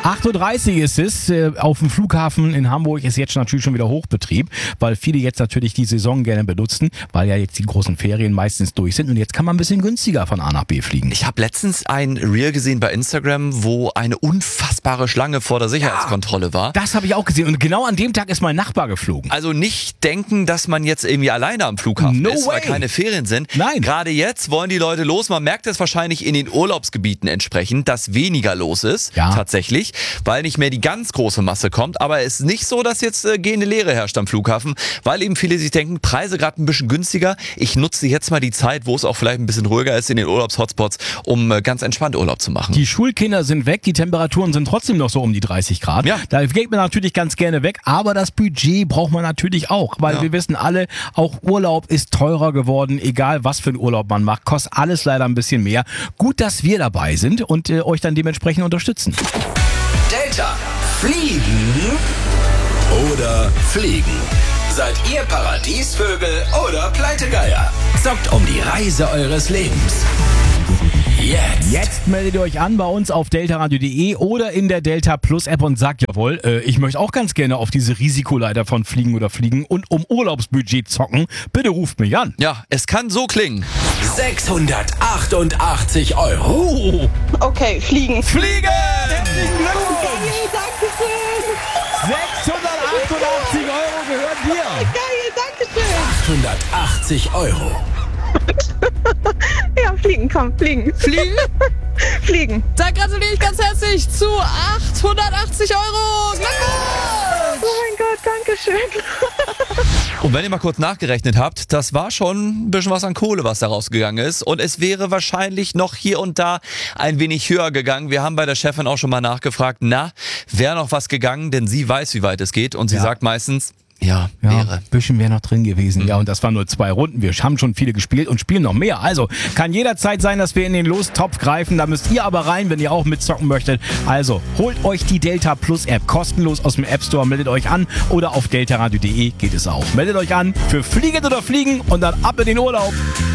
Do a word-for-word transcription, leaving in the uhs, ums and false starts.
acht Uhr dreißig ist es. Äh, auf dem Flughafen in Hamburg ist jetzt natürlich schon wieder Hochbetrieb, weil viele jetzt natürlich die Saison gerne benutzen, weil ja jetzt die großen Ferien meistens durch sind und jetzt kann man ein bisschen günstiger von A nach B fliegen. Ich habe letztens ein Reel gesehen bei Instagram, wo eine unfassbare Schlange vor der Sicherheitskontrolle ja, war. Das habe ich auch gesehen und genau an dem Tag ist mein Nachbar geflogen. Also nicht denken, dass man jetzt irgendwie alleine am Flughafen No ist, way. weil keine Ferien sind. Nein. Gerade jetzt wollen die Leute los. Man merkt es wahrscheinlich in den Urlaubsgebieten entsprechend, dass weniger los ist, ja. tatsächlich, weil nicht mehr die ganz große Masse kommt. Aber es ist nicht so, dass jetzt äh, gehende Leere herrscht am Flughafen, weil eben viele sich denken, Preise gerade ein bisschen günstiger. Ich nutze jetzt mal die Zeit, wo es auch vielleicht ein bisschen ruhiger ist in den Urlaubshotspots, um äh, ganz entspannt Urlaub zu machen. Die Schulkinder sind weg, die Temperaturen sind trotzdem noch so um die dreißig Grad. Ja. Da geht man natürlich ganz gerne weg, aber das Budget braucht man natürlich auch, weil Ja. wir wissen alle, auch Urlaub ist teurer geworden, egal was für einen Urlaub man macht, kostet alles leider ein bisschen mehr. Gut, dass wir dabei sind und äh, euch dann dementsprechend unterstützen. Delta. Fliegen oder fliegen? Seid ihr Paradiesvögel oder Pleitegeier? Zockt um die Reise eures Lebens. Jetzt. Jetzt meldet ihr euch an bei uns auf deltaradio punkt de oder in der Delta Plus App und sagt, jawohl, äh, ich möchte auch ganz gerne auf diese Risikoleiter von Fliegen oder Fliegen und um Urlaubsbudget zocken. Bitte ruft mich an. Ja, es kann so klingen. sechshundertachtundachtzig Euro. Oh, Okay, fliegen. Fliegen! herzlichen Glückwunsch! Geil, danke schön. sechshundertachtundachtzig Euro gehört dir. Geil, danke schön. achthundertachtzig Euro. Ja, fliegen, komm, fliegen. Fliegen? Fliegen. Da gratuliere ich ganz herzlich zu achthundertachtzig Euro. Glückwunsch! Oh mein Gott, danke schön. Und wenn ihr mal kurz nachgerechnet habt, das war schon ein bisschen was an Kohle, was da rausgegangen ist. Und es wäre wahrscheinlich noch hier und da ein wenig höher gegangen. Wir haben bei der Chefin auch schon mal nachgefragt, na, wäre noch was gegangen? Denn sie weiß, wie weit es geht. Und sie Ja. sagt meistens, ja, Ja, wäre. ein bisschen wäre noch drin gewesen. Ja, und das waren nur zwei Runden. Wir haben schon viele gespielt und spielen noch mehr. Also kann jederzeit sein, dass wir in den Lostopf greifen. Da müsst ihr aber rein, wenn ihr auch mitzocken möchtet. Also holt euch die Delta Plus App kostenlos aus dem App Store. Meldet euch an oder auf deltaradio punkt de geht es auch. Meldet euch an für Fliegen oder Fliegen und dann ab in den Urlaub.